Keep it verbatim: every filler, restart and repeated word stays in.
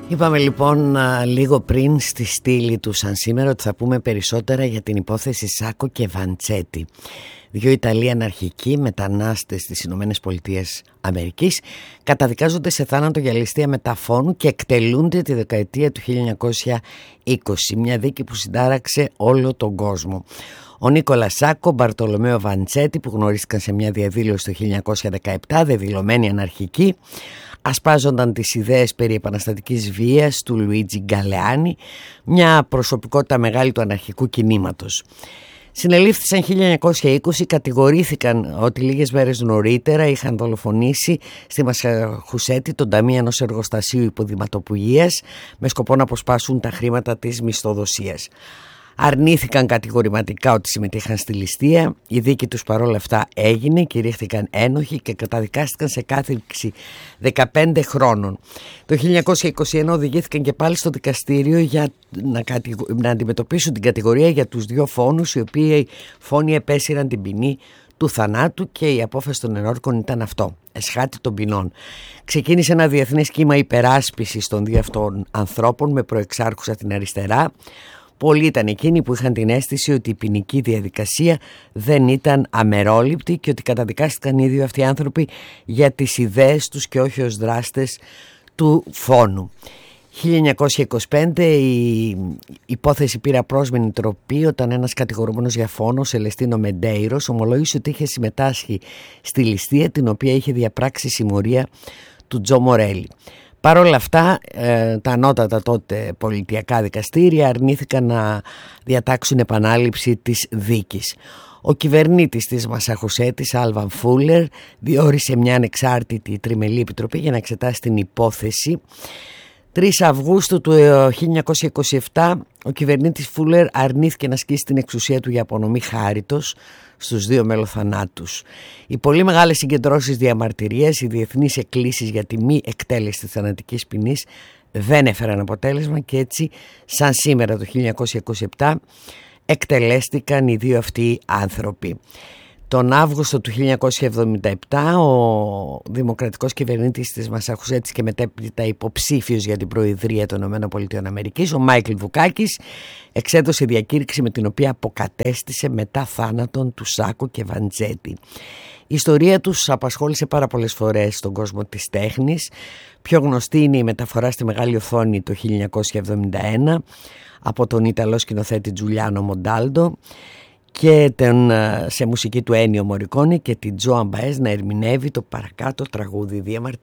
Είπαμε λοιπόν λίγο πριν στη στήλη του σαν σήμερα ότι θα πούμε περισσότερα για την υπόθεση Σάκο και Βαντσέτη. Δύο Ιταλοί αναρχικοί μετανάστες στις Ηνωμένες Πολιτείες Αμερικής καταδικάζονται σε θάνατο για ληστεία μεταφώνου και εκτελούνται τη δεκαετία του χίλια εννιακόσια είκοσι, μια δίκη που συντάραξε όλο τον κόσμο. Ο Νίκολα Σάκο, Μπαρτολομέο Βαντσέτη, που γνωρίστηκαν σε μια διαδήλωση το χίλια εννιακόσια δεκαεπτά, δεδηλωμένοι αναρχικοί, ασπάζονταν τις ιδέες περί επαναστατικής βίας του Λουίτζι Γκαλεάνι, μια προσωπικότητα μεγάλη του αναρχικού κινήματος. Συνελήφθησαν χίλια εννιακόσια είκοσι, κατηγορήθηκαν ότι λίγες μέρες νωρίτερα είχαν δολοφονήσει στη Μασαχουσέτη τον ταμείο ενός εργοστασίου υποδηματοπουργίας με σκοπό να αποσπάσουν τα χρήματα της μισθοδοσίας. Αρνήθηκαν κατηγορηματικά ότι συμμετείχαν στη ληστεία. Η δίκη τους παρόλα αυτά έγινε, κηρύχθηκαν ένοχοι και καταδικάστηκαν σε κάθριξη δεκαπέντε χρόνων. Το χίλια εννιακόσια είκοσι ένα οδηγήθηκαν και πάλι στο δικαστήριο για να, κατηγο... να αντιμετωπίσουν την κατηγορία για τους δύο φόνους, οι οποίοι φόνοι επέσυραν την ποινή του θανάτου, και η απόφαση των ενόρκων ήταν αυτό: εσχάτη των ποινών. Ξεκίνησε ένα διεθνές κύμα υπεράσπισης των δύο αυτών ανθρώπων με προεξάρχουσα την αριστερά. Πολλοί ήταν εκείνοι που είχαν την αίσθηση ότι η ποινική διαδικασία δεν ήταν αμερόληπτη και ότι καταδικάστηκαν οι δύο αυτοί άνθρωποι για τις ιδέες τους και όχι ως δράστες του φόνου. χίλια εννιακόσια είκοσι πέντε η υπόθεση πήρε απρόσμενη τροπή όταν ένας κατηγορούμενος για φόνο, Σελεστίνο Μεντέιρος, ομολόγησε ότι είχε συμμετάσχει στη ληστεία την οποία είχε διαπράξει συμμορία του Τζο Μορέλη. Παρ' όλα αυτά, ε, τα ανώτατα τότε πολιτιακά δικαστήρια αρνήθηκαν να διατάξουν επανάληψη της δίκης. Ο κυβερνήτης της Μασαχουσέτης, Άλβαν Φούλερ, διόρισε μια ανεξάρτητη τριμελή επιτροπή για να εξετάσει την υπόθεση. τρεις Αυγούστου του χίλια εννιακόσια είκοσι επτά ο κυβερνήτης Φούλερ αρνήθηκε να ασκήσει την εξουσία του για απονομή χάριτος στους δύο μελοθανάτους. Οι πολύ μεγάλες συγκεντρώσεις διαμαρτυρίας, οι διεθνείς εκκλήσεις για τη μη εκτέλεση της θανατικής ποινής δεν έφεραν αποτέλεσμα και έτσι σαν σήμερα το χίλια εννιακόσια είκοσι επτά εκτελέστηκαν οι δύο αυτοί άνθρωποι. Τον Αύγουστο του χίλια εννιακόσια εβδομήντα επτά ο δημοκρατικός κυβερνήτης της Μασαχουσέτης και μετέπειτα υποψήφιος για την Προεδρία των ΗΠΑ, ο Μάικλ Βουκάκης, εξέδωσε διακήρυξη με την οποία αποκατέστησε μετά θάνατον του Σάκο και Βαντζέτη. Η ιστορία τους απασχόλησε πάρα πολλές φορές στον κόσμο της τέχνης. Πιο γνωστή είναι η μεταφορά στη μεγάλη οθόνη το χίλια εννιακόσια εβδομήντα ένα από τον Ιταλό σκηνοθέτη Τζουλιάνο Μοντάλντο και τον, σε μουσική του Ένιο Μορικόνη, και την Τζοαν Μπαές να ερμηνεύει το παρακάτω τραγούδι διαμαρτυρίας.